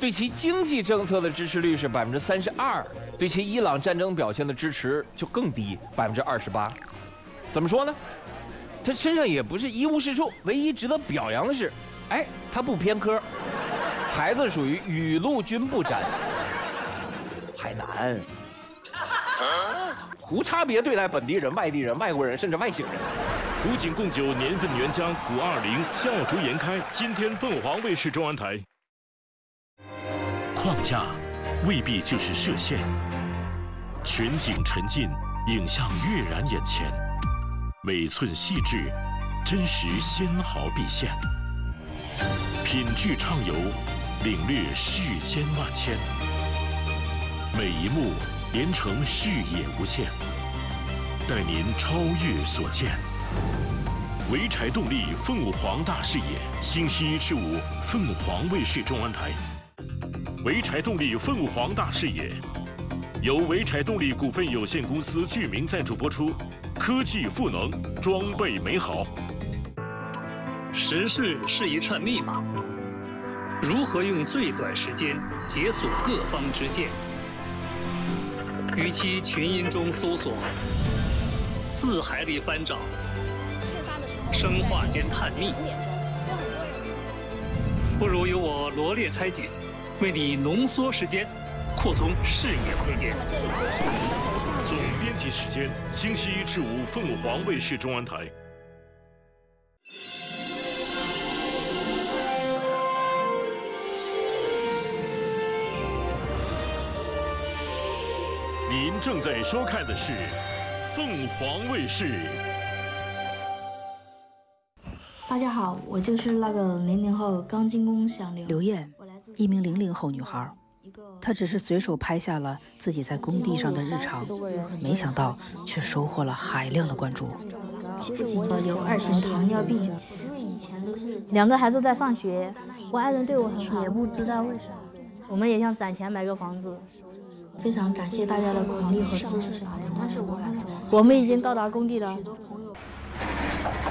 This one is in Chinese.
对其经济政策的支持率是32%，对其伊朗战争表现的支持就更低，28%。怎么说呢？他身上也不是一无是处，唯一值得表扬的是，哎，他不偏科，孩子属于雨露均不沾。海南无差别对待本地人、外地人、外国人，甚至外星人。 古井贡酒年份原浆920笑逐颜开，今天凤凰卫视中央台。框架未必就是设限，全景沉浸，影像跃然眼前，每寸细致，真实纤毫毕现，品质畅游，领略世间万千，每一幕连成视野无限，带您超越所见。潍柴动力凤凰大视野，星期1至5，凤凰卫视中央台。潍柴动力凤凰大视野，由潍柴动力股份有限公司剧名赞助播出。科技赋能，装备美好。 时事是一串密码，如何用最短时间解锁各方之见？与其群音中搜索，字海里翻找，生化间探秘，不如由我罗列拆解，为你浓缩时间，扩通视野空间。 总编辑时间：星期1至5，凤凰卫视中央台。您正在收看的是凤凰卫视。 大家好，我就是那个00后刚进宫想刘艳，一名00后女孩。她只是随手拍下了自己在工地上的日常，没想到却收获了海量的关注。 父亲有2型糖尿病，因为以前都是 2个孩子在上学，我爱人对我很好，也不知道为啥。我们也想攒钱买个房子。 非常感谢大家的鼓励和支持， 我们已经到达工地了。